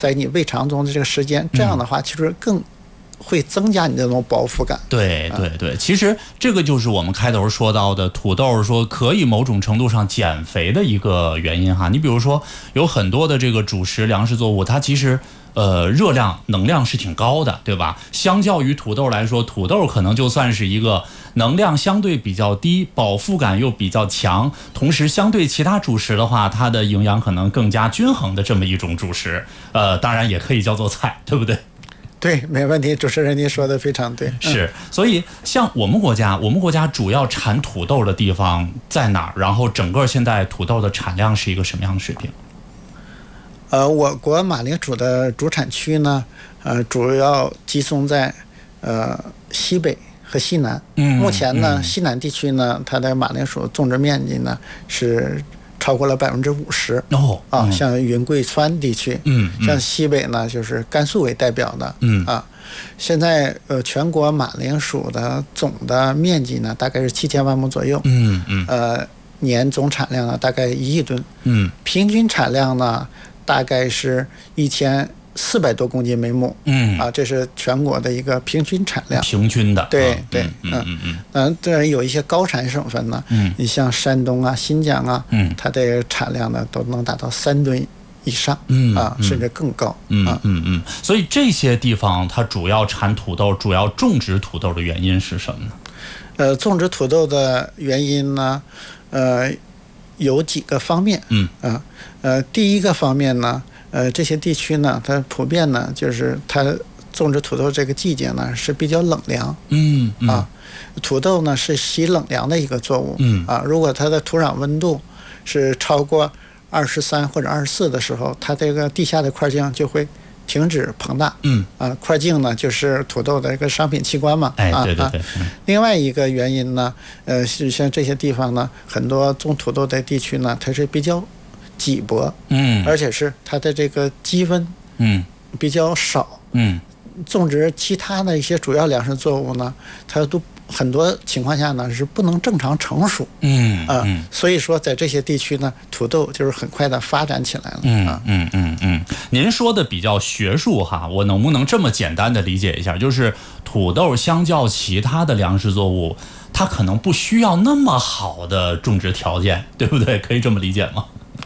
在你胃肠中的这个时间，这样的话其实更会增加你这种饱腹感。 对对对，其实这个就是我们开头说到的土豆说可以某种程度上减肥的一个原因哈。你比如说有很多的这个主食粮食作物，它其实热量能量是挺高的，对吧？相较于土豆来说，土豆可能就算是一个能量相对比较低，饱腹感又比较强，同时相对其他主食的话，它的营养可能更加均衡的这么一种主食。当然也可以叫做菜，对不对？ 对，没问题，主持人您说的非常对。 是，所以像我们国家主要产土豆的地方在哪儿？然后整个现在土豆的产量是一个什么样的水平？ 我国马铃薯的主产区呢，主要集中在西北和西南。目前呢，西南地区呢，它的马铃薯种植面积呢是超过了50%。像云贵川地区，像西北呢，就是甘肃为代表的，现在全国马铃薯的总的面积呢，大概是7000万亩左右，年总产量呢大概1亿吨，平均产量呢大概是1400多公斤每亩，这是全国的一个平均产量， 平均的， 对对，当然有一些高产省份呢，你像山东啊、新疆啊，它的产量呢都能达到3吨以上，甚至更高， 所以这些地方它主要产土豆，主要种植土豆的原因是什么呢？ 种植土豆的原因呢，有几个方面，第一个方面呢，这些地区呢，它普遍呢就是它种植土豆这个季节呢是比较冷凉，土豆呢是喜冷凉的一个作物，如果它的土壤温度是超过23或者24的时候，它这个地下的块茎就会停止膨大，块茎呢就是土豆的一个商品器官嘛， 对对对。 另外一个原因呢，是像这些地方呢，很多种土豆的地区呢，它是比较瘠薄，而且是它的这个积温，比较少，种植其他的一些主要粮食作物呢，它都很多情况下呢是不能正常成熟，所以说在这些地区呢，土豆就是很快的发展起来了。 您说的比较学术哈，我能不能这么简单的理解一下？就是土豆相较其他的粮食作物，它可能不需要那么好的种植条件，对不对？可以这么理解吗？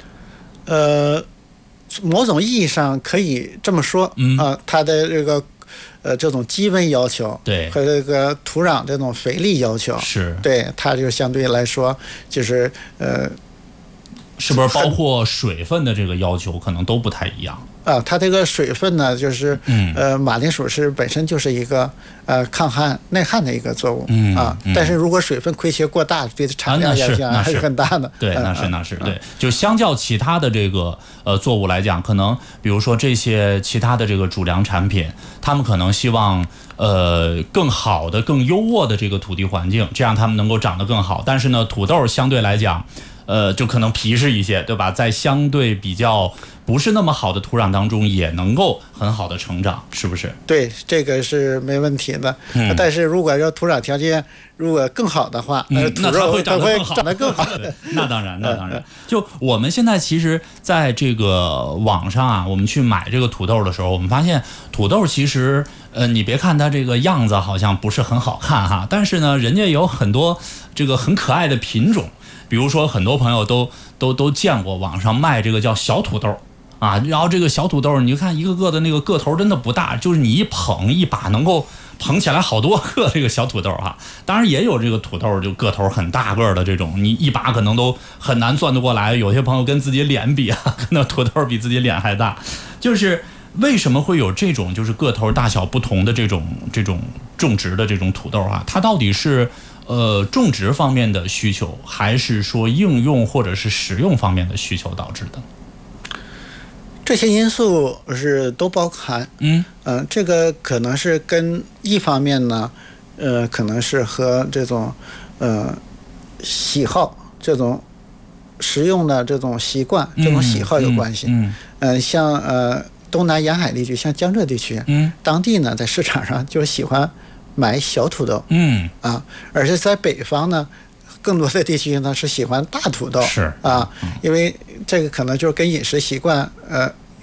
某种意义上可以这么说，它的这个这种基温要求， 对， 和这个土壤这种肥力要求， 是对它就相对来说就是是不是包括水分的这个要求可能都不太一样？ 它这个水分呢，就是马铃薯是本身就是一个抗旱耐旱的一个作物，但是如果水分亏缺过大，对产量影响还是很大的。 对，那是对。就相较其他的这个作物来讲，可能比如说这些其他的这个主粮产品，他们可能希望更好的、更优渥的这个土地环境，这样他们能够长得更好。但是呢，土豆相对来讲，就可能皮实一些，对吧？在相对比较不是那么好的土壤当中，也能够很好的成长，是不是？ 对，这个是没问题的。但是如果要土壤条件如果更好的话， 那它会长得更好。那当然。就我们现在其实在这个网上啊，我们去买这个土豆的时候，我们发现土豆其实你别看它这个样子好像不是很好看哈，但是呢，人家有很多这个很可爱的品种。比如说很多朋友都见过网上卖这个叫小土豆啊，然后这个小土豆你就看一个个的那个个头真的不大，就是你一捧一把能够捧起来好多个这个小土豆哈。当然也有这个土豆就个头很大个的这种，你一把可能都很难攥得过来，有些朋友跟自己脸比啊，那土豆比自己脸还大。就是为什么会有这种就是个头大小不同的这种种植的这种土豆啊？它到底是种植方面的需求，还是说应用或者是食用方面的需求导致的？ 这些因素是都包含。这个可能是跟一方面呢，可能是和这种喜好、这种食用的这种习惯、这种喜好有关系。像东南沿海地区，像江浙地区，当地呢在市场上就喜欢买小土豆，而且在北方呢，更多的地区呢是喜欢大土豆， 是因为这个可能就是跟饮食习惯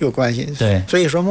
有关系。 对， 所以说